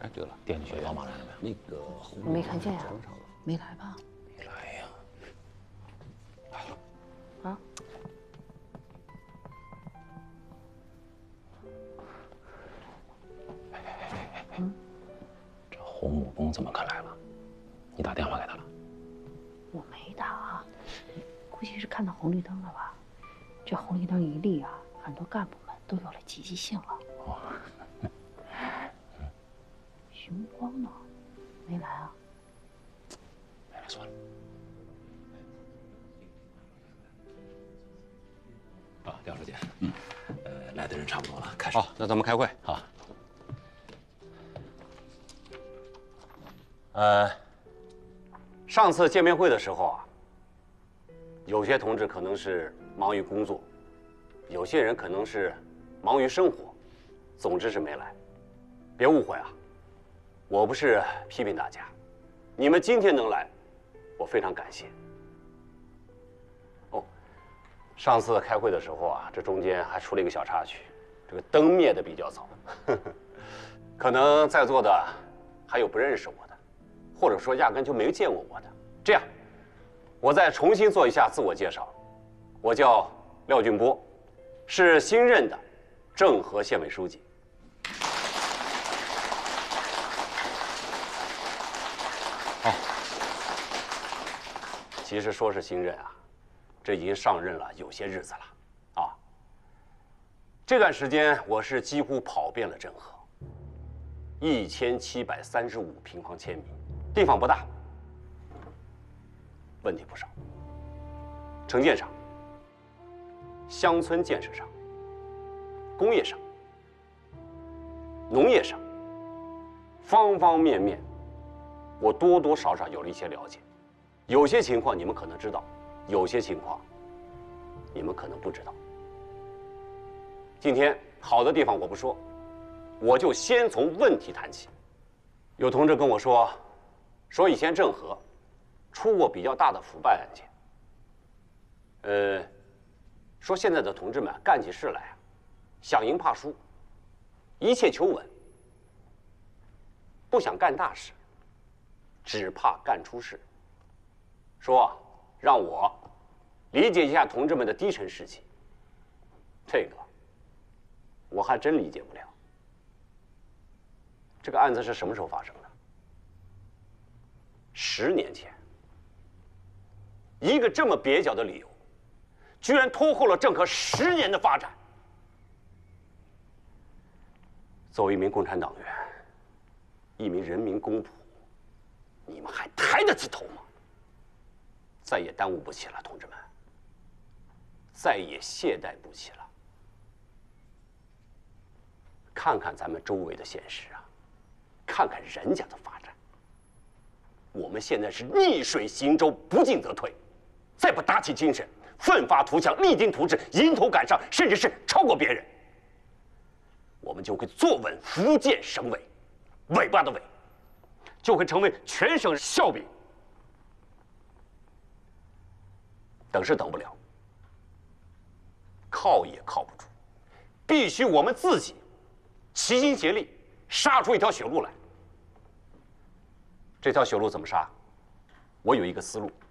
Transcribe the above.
哎，对了，店里雪老马来了没有？那个我没看见呀，没来吧？ 没来呀。来了。 啊？ 这洪母公怎么可来了？你打电话给他了？ 我没打，估计是看到红绿灯了吧？这红绿灯一立啊，很多干部们都有了积极性了。哦。徐木光呢？没来啊？ 没来，算了。啊，廖书记，来的人差不多了，开始。好，那咱们开会。好。 上次见面会的时候啊，有些同志可能是忙于工作，有些人可能是忙于生活，总之是没来。别误会啊，我不是批评大家，你们今天能来，我非常感谢。哦，上次开会的时候啊，这中间还出了一个小插曲，这个灯灭得比较早，可能在座的还有不认识我的，或者说压根就没有见过我的。这样，我再重新做一下自我介绍。我叫廖俊波，是新任的政和县委书记。好，其实说是新任啊，这已经上任了有些日子了啊。这段时间我是几乎跑遍了政和，1735平方千米，地方不大，问题不少。城建上、乡村建设上、工业上、农业上，方方面面，我多多少少有了一些了解。有些情况你们可能知道，有些情况你们可能不知道。今天好的地方我不说，我就先从问题谈起。有同志跟我说，以前政和出过比较大的腐败案件。说现在的同志们干起事来啊，想赢怕输，一切求稳，不想干大事，只怕干出事。说让我理解一下同志们的低沉士气，这个我还真理解不了。这个案子是什么时候发生的？10年前。一个这么蹩脚的理由，居然拖后了政和10年的发展。作为一名共产党员，一名人民公仆，你们还抬得起头吗？再也耽误不起了，同志们，再也懈怠不起了。看看咱们周围的现实啊，看看人家的发展。我们现在是逆水行舟，不进则退。再不打起精神，奋发图强，励精图治，迎头赶上，甚至是超过别人，我们就会坐稳福建省委，尾巴的尾，就会成为全省笑柄。等是等不了，靠也靠不住，必须我们自己齐心协力，杀出一条血路来。这条血路怎么杀？我有一个思路。